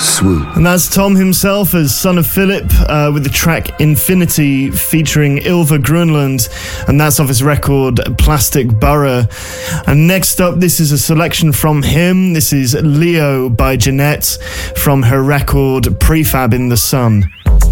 swoop. And that's Tom himself as Son of Philip with the track Infinity featuring Ylva Grunland, and that's off his record Plastic Borough. And next up, this is a selection from him. This is Leo by Jeanette from her record Prefab in the Sun.